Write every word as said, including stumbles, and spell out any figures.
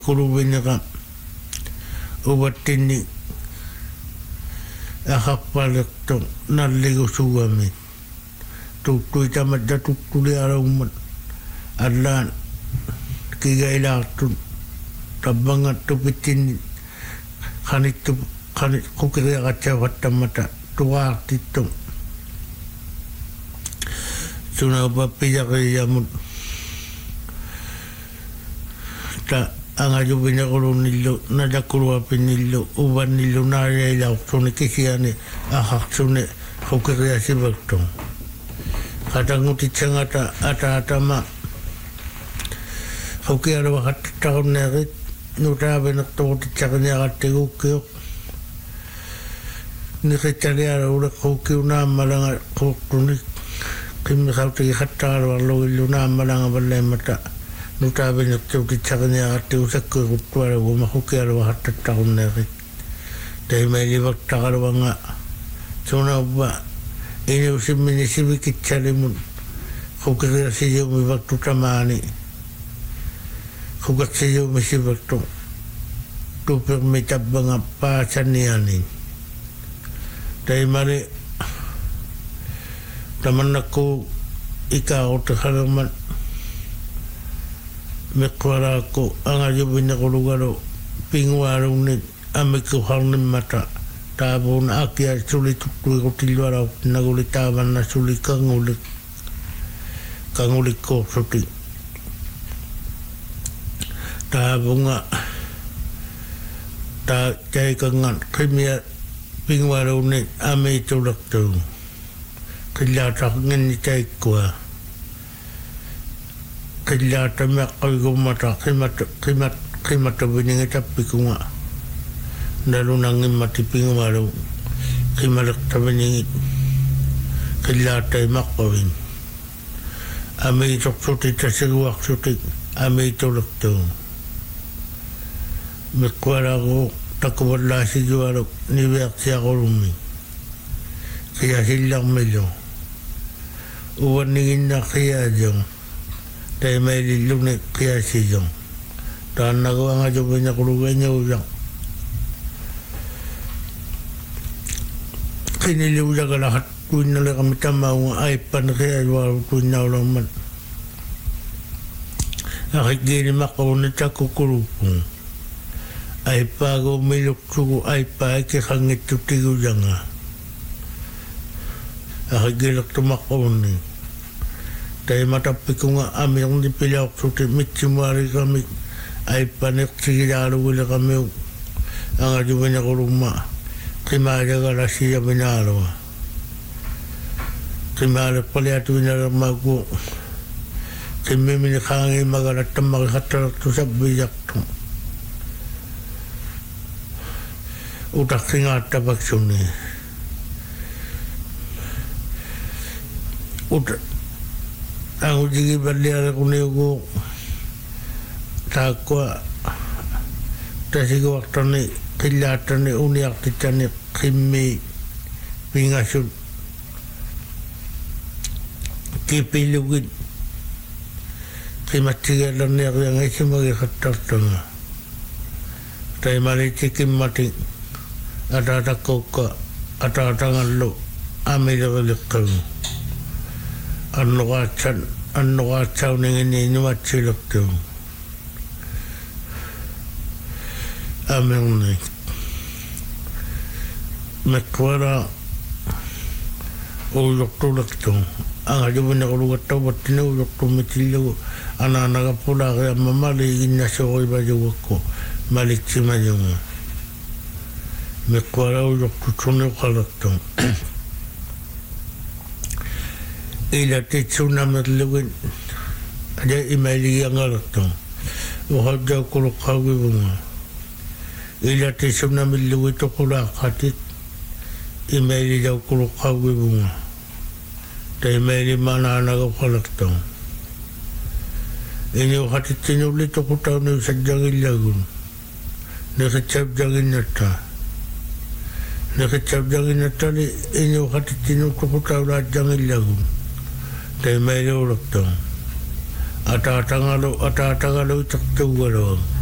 Kurubinaka ubatini akapalekto naligo suami tu tu tamat jatuh tuli araumat adlan kigaila tu tabangat tu pitin kanit tu kanit kukira kaca watamata tua titu suna bapiya kayamut ta angaju bina kurun nilo nada kurwa pinilo uban nilo naya ilau suni kisiane ahak suni kukira sibakto kadang uti cengata ata ata ma kukira wakat tahun nerit nuta benak to uti cenganya kate kukiok ni kecari ara udah kukiu na malanga kukunik kimi kau tegi khatar walau ilu na malanga balai mata nuta benak to uti cenganya kate usak kukuara guma kukira wakat tahun nerit dari meli waktu karwanga cuna ba ini usim ini sibik carimun kukira sejauh mi waktu tamani kukat sejauh mi si waktu tu permita bangapa caniani dari mari teman aku ika udah halaman mekwara aku angaju bina kulugaro pingwarung ni amiku halnim mata tabun akia sulit tu kutilwara naguli taban na sulit kangulik kangulik ko suti tabunga ta cai kangan kimia pingwarung ni ame tulak tu kilata ngin cai kwa kilata mak ko mata kimat kimat kimat bening tapi kunga lalu nangin mati pingwarung kimalak tabening kilata mak kawin ame tok suti tasiguak suti ame tulak tu mekwara ko takwala si juarok ni beak siya korumi kaya silang melo uwan ningin na kaya jong tayo may lilong na kaya si jong tahan nagawa nga jong kanya kulugay niya ulang kiniliw siya ka lahat tuwin na lang kami tamaw nga ay pan kaya juarok tuwin na ulang man nakikini makaunit sa kukurupong ay pago milok sugo ay pa ke khangit tu tigu janga ay gelak tumakon ni tay mata pikunga amyong di pilaw suti mitsimari kami ay panek sigilaro wala kami ang ajuban na kuruma kimaya gala siya binaro kimaya paliatu binaramago kimimi khangi magalatam maghatar tu sabbiyak tu utak singat tabak suni utak ang ujigi baliara kuniugo takwa tasigo waktani kilatani uniak titani kimi pingasun kipilugin kimatigalan niyak yang isimagi khatartanga tayo mali cikim mati ada ada koka ada ada ngalo ambil lekal anu wacan anu wacan dengan ini macam itu ambil ni mekwara ulok tu lekal angaju banyak orang kata betina ulok tu mecilu anak-anak pula kaya mama lagi nasioi baju aku malik cima jemu mekwara ulok tutunne kalakton ila titsuna merlewin ada imali yang kalakton wahada kuluk kawi bunga ila titsuna merlewin to kulak hatit imali daw kuluk kawi bunga ta imali mana anak kalakton ini hatit tinuli to kutaw na sajagin lagun nakachab jagin nata nakachab jagin nata ni inyo hatit tinuli to kutaw na jagin lagun tayo may lulok to ata-ata nga lo ata-ata nga lo itak to galawang